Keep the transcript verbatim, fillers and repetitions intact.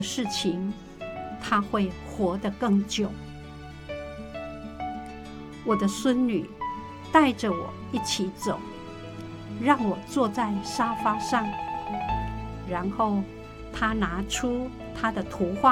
事情，他会活得更久。我的孙女带着我一起走，让我坐在沙发上，然后她拿出她的图画